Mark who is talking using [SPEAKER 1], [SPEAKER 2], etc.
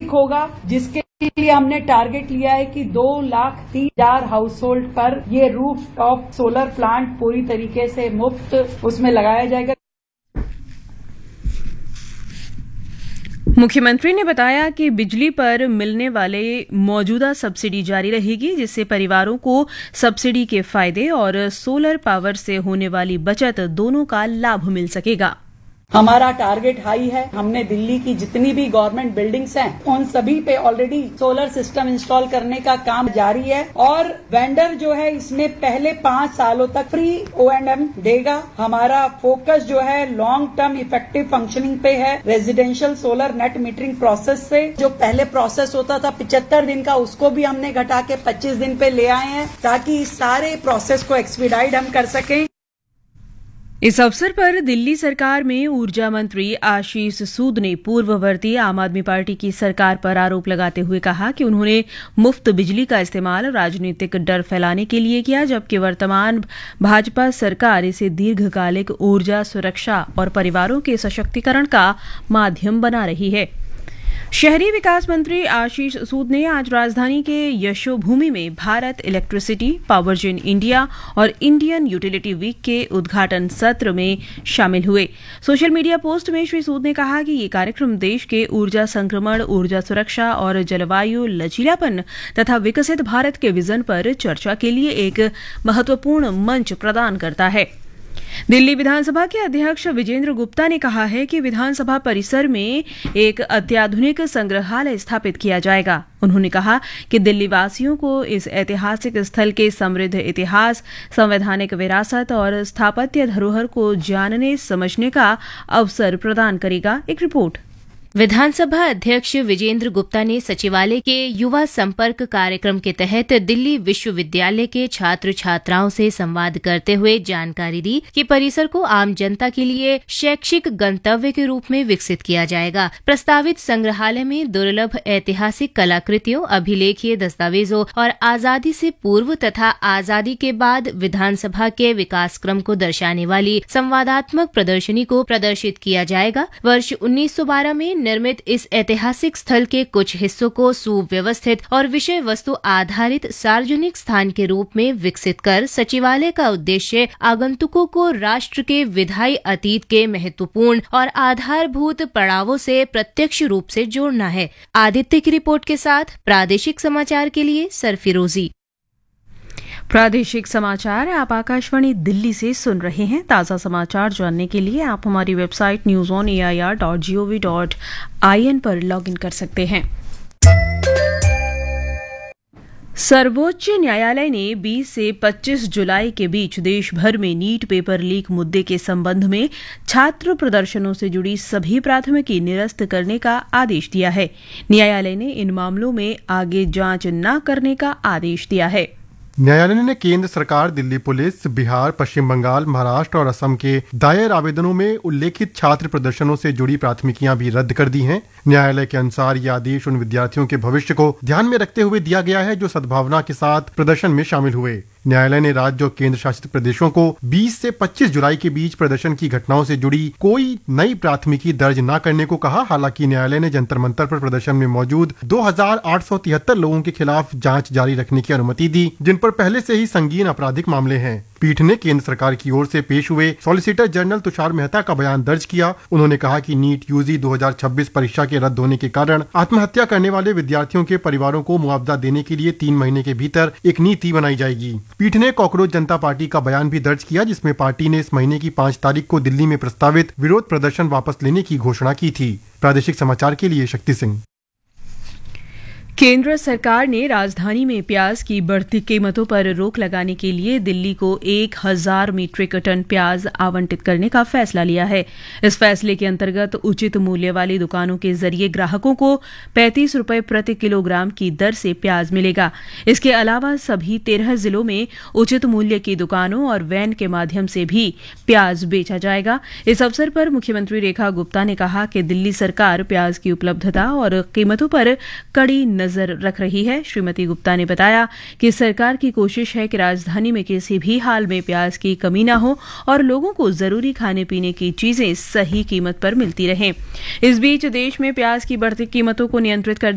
[SPEAKER 1] ठीक होगा, जिसके लिए हमने टारगेट लिया है कि 2,30,000 हाउस होल्ड पर ये रूफ टॉप सोलर प्लांट पूरी तरीके से मुफ्त उसमें लगाया जाएगा।
[SPEAKER 2] मुख्यमंत्री ने बताया कि बिजली पर मिलने वाले मौजूदा सब्सिडी जारी रहेगी, जिससे परिवारों को सब्सिडी के फायदे और सोलर पावर से होने वाली बचत दोनों का लाभ मिल सकेगा।
[SPEAKER 1] हमारा टारगेट हाई है। हमने दिल्ली की जितनी भी गवर्नमेंट बिल्डिंग्स हैं, उन सभी पे ऑलरेडी सोलर सिस्टम इंस्टॉल करने का काम जारी है और वेंडर जो है इसमें पहले 5 सालों तक फ्री O&M देगा। हमारा फोकस जो है लॉन्ग टर्म इफेक्टिव फंक्शनिंग पे है। Residential solar net metering process से जो पहले प्रोसेस होता था 75 दिन का, उसको भी हमने घटा के 25 दिन पे ले आए हैं, ताकि इस सारे प्रोसेस को एक्सपीडाइट हम कर सकें।
[SPEAKER 2] इस अवसर पर दिल्ली सरकार में ऊर्जा मंत्री आशीष सूद ने पूर्ववर्ती आम आदमी पार्टी की सरकार पर आरोप लगाते हुए कहा कि उन्होंने मुफ्त बिजली का इस्तेमाल राजनीतिक डर फैलाने के लिए किया, जबकि वर्तमान भाजपा सरकार इसे दीर्घकालिक ऊर्जा सुरक्षा और परिवारों के सशक्तिकरण का माध्यम बना रही है। शहरी विकास मंत्री आशीष सूद ने आज राजधानी के यशोभूमि में भारत इलेक्ट्रिसिटी, पावरजेन इंडिया और इंडियन यूटिलिटी वीक के उद्घाटन सत्र में शामिल हुए। सोशल मीडिया पोस्ट में श्री सूद ने कहा कि ये कार्यक्रम देश के ऊर्जा संक्रमण, ऊर्जा सुरक्षा और जलवायु लचीलापन तथा विकसित भारत के विजन पर चर्चा के लिए एक महत्वपूर्ण मंच प्रदान करता है। दिल्ली विधानसभा के अध्यक्ष विजेंद्र गुप्ता ने कहा है कि विधानसभा परिसर में एक अत्याधुनिक संग्रहालय स्थापित किया जाएगा। उन्होंने कहा कि दिल्ली वासियों को इस ऐतिहासिक स्थल के समृद्ध इतिहास, संवैधानिक विरासत और स्थापत्य धरोहर को जानने समझने का अवसर प्रदान करेगा। एक रिपोर्ट।
[SPEAKER 3] विधानसभा अध्यक्ष विजेंद्र गुप्ता ने सचिवालय के युवा संपर्क कार्यक्रम के तहत दिल्ली विश्वविद्यालय के छात्र छात्राओं से संवाद करते हुए जानकारी दी कि परिसर को आम जनता के लिए शैक्षिक गंतव्य के रूप में विकसित किया जाएगा। प्रस्तावित संग्रहालय में दुर्लभ ऐतिहासिक कलाकृतियों, अभिलेखीय दस्तावेजों और आजादी से पूर्व तथा आजादी के बाद विधानसभा के विकास क्रम को दर्शाने वाली संवादात्मक प्रदर्शनी को प्रदर्शित किया जाएगा। वर्ष 1912 में निर्मित इस ऐतिहासिक स्थल के कुछ हिस्सों को सुव्यवस्थित और विषय वस्तु आधारित सार्वजनिक स्थान के रूप में विकसित कर सचिवालय का उद्देश्य आगंतुकों को राष्ट्र के विधायी अतीत के महत्वपूर्ण और आधारभूत पड़ावों से प्रत्यक्ष रूप से जोड़ना है। आदित्य की रिपोर्ट के साथ प्रादेशिक समाचार के लिए सरफिरोजी।
[SPEAKER 2] प्रादेशिक समाचार आप आकाशवाणी दिल्ली से सुन रहे हैं। ताज़ा समाचार जानने के लिए आप हमारी वेबसाइट newsonair.gov.in पर लॉगिन कर सकते हैं। सर्वोच्च न्यायालय ने 20 से 25 जुलाई के बीच देश भर में नीट पेपर लीक मुद्दे के संबंध में छात्र प्रदर्शनों से जुड़ी सभी प्राथमिकी निरस्त करने का आदेश दिया है। न्यायालय ने इन मामलों में आगे जांच न करने का आदेश दिया है।
[SPEAKER 4] न्यायालय ने केंद्र सरकार, दिल्ली पुलिस, बिहार, पश्चिम बंगाल, महाराष्ट्र और असम के दायर आवेदनों में उल्लेखित छात्र प्रदर्शनों से जुड़ी प्राथमिकियां भी रद्द कर दी हैं। न्यायालय के अनुसार यह आदेश उन विद्यार्थियों के भविष्य को ध्यान में रखते हुए दिया गया है जो सद्भावना के साथ प्रदर्शन में शामिल हुए। न्यायालय ने राज्य और केंद्र शासित प्रदेशों को 20 से 25 जुलाई के बीच प्रदर्शन की घटनाओं से जुड़ी कोई नई प्राथमिकी दर्ज न करने को कहा। हालांकि न्यायालय ने जंतर मंतर पर प्रदर्शन में मौजूद 2,873 लोगों के खिलाफ जांच जारी रखने की अनुमति दी, जिन पर पहले से ही संगीन आपराधिक मामले हैं। पीठ ने केंद्र सरकार की ओर से पेश हुए सॉलिसिटर जनरल तुषार मेहता का बयान दर्ज किया। उन्होंने कहा कि नीट यूजी 2026 परीक्षा के रद्द होने के कारण आत्महत्या करने वाले विद्यार्थियों के परिवारों को मुआवजा देने के लिए 3 महीने के भीतर एक नीति बनाई जाएगी। पीठ ने कॉकरोच जनता पार्टी का बयान भी दर्ज किया, जिसमें पार्टी ने इस महीने की 5 तारीख को दिल्ली में प्रस्तावित विरोध प्रदर्शन वापस लेने की घोषणा की थी। प्रादेशिक समाचार के लिए शक्ति सिंह।
[SPEAKER 2] केंद्र सरकार ने राजधानी में प्याज की बढ़ती कीमतों पर रोक लगाने के लिए दिल्ली को 1,000 मीट्रिक टन प्याज आवंटित करने का फैसला लिया है। इस फैसले के अंतर्गत उचित मूल्य वाली दुकानों के जरिए ग्राहकों को 35 रुपये प्रति किलोग्राम की दर से प्याज मिलेगा। इसके अलावा सभी 13 जिलों में उचित मूल्य की दुकानों और वैन के माध्यम से भी प्याज बेचा जाएगा। इस अवसर पर मुख्यमंत्री रेखा गुप्ता ने कहा कि दिल्ली सरकार प्याज की उपलब्धता और कीमतों पर कड़ी नजर रख रही है। श्रीमती गुप्ता ने बताया कि सरकार की कोशिश है कि राजधानी में किसी भी हाल में प्याज की कमी न हो और लोगों को जरूरी खाने पीने की चीजें सही कीमत पर मिलती रहें। इस बीच देश में प्याज की बढ़ती कीमतों को नियंत्रित करने